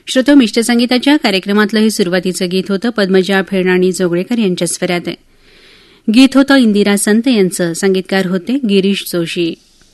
श्रोतो, मिष्ट संगीताच्या कार्यक्रमातलं हे सुरुवातीचं गीत होतं पद्मजा फेर्नाणी जोगळेकर यांच्या स्वरात. गीत होतं इंदिरा संत यांचं, संगीतकार होते गिरीश जोशी.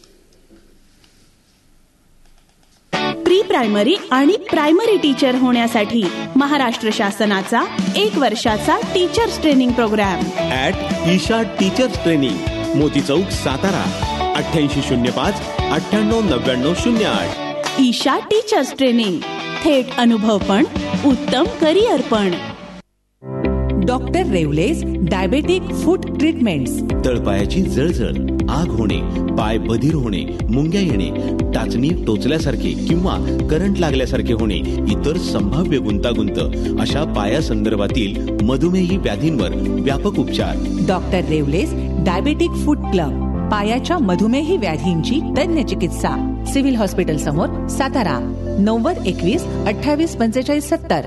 प्री प्रायमरी आणि प्रायमरी टीचर होण्यासाठी महाराष्ट्र शासनाचा 1 वर्षाचा teachers training programme Isha teachers training, मोती चौक, सातारा. 8805 989908. ईशा टीचर्स ट्रेनिंग, थेट अनुभव पण उत्तम करिअर पण. डॉक्टर रेवलेज डायबेटिक फूट ट्रीटमेंट्स. तळपायाची जळजळ, आग होणे, पाय बधीर होणे, मुंग्या येणे, टाचणी टोचल्यासारखे किंवा करंट लागल्यासारखे होणे, इतर संभाव्य गुंतागुंत अशा पायासंदर्भातील मधुमेही व्याधींवर व्यापक उपचार. डॉक्टर रेवलेज डायबेटिक फूट क्लब, पायाच्या मधुमेही व्याधींची तज्ञ चिकित्सा. सिव्हिल हॉस्पिटल समोर, सातारा. 9021 28 45 70.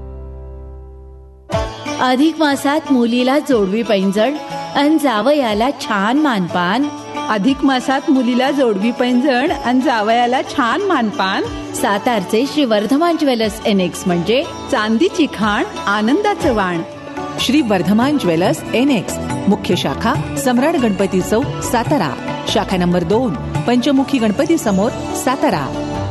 अधिक मासात मुलीला जोडवी पैंजण अन जावयाला छान मानपान. अधिक मासात मुलीला जोडवी पैंजण अन जावयाला छान मानपान. सातारचे श्री वर्धमान ज्वेलर्स एनेक्स म्हणजे चांदीची खाण, आनंदाचं वाण. श्री वर्धमान ज्वेलर्स एनेक्स, मुख्य शाखा सम्राट गणपती चौक, सातारा. शाखा नंबर 2, पंचमुखी गणपती समोर, सातारा.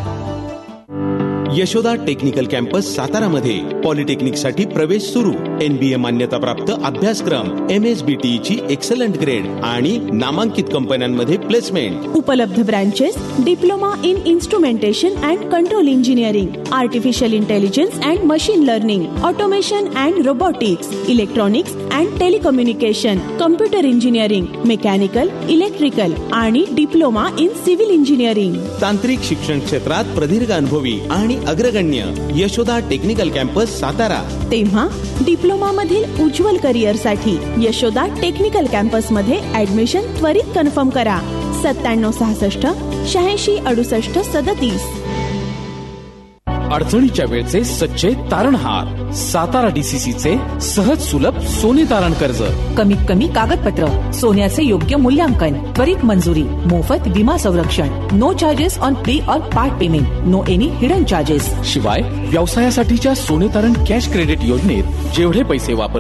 यशोदा टेक्निकल कॅम्पस सातारामध्ये पॉलिटेक्निकसाठी प्रवेश सुरू. NBA मान्यताप्राप्त अभ्यासक्रम, MSBTE ची एक्सलंट ग्रेड आणि नामांकित कंपन्यांमध्ये प्लेसमेंट. उपलब्ध branches: diploma in instrumentation and control engineering, artificial intelligence and machine learning, automation and robotics, electronics and telecommunication, computer engineering, mechanical, electrical आणि डिप्लोमा इन सिव्हिल इंजिनिअरिंग. तांत्रिक शिक्षण क्षेत्रात प्रदीर्घ अनुभवी आणि अग्रगण्य यशोदा टेक्निकल कॅम्पस सातारा. तेव्हा डिप्लोमा मधील उज्ज्वल करिअर साठी यशोदा टेक्निकल कॅम्पस मध्ये ऍडमिशन त्वरित कन्फर्म करा. 9766 86 68 37. अडचणीच्या वेळचे सच्चे तारणहार. सातारा DCCचे सहज सुलभ सोने तारण कर्ज. कमीत कमी कागदपत्र, सोन्याचे योग्य मूल्यांकन, त्वरित मंजुरी, मोफत विमा संरक्षण, नो चार्जेस ऑन प्री और part payment, no any hidden charges. शिवाय व्यवसायासाठीच्या सोने तारण कॅश क्रेडिट योजनेत जेवढे पैसे वापर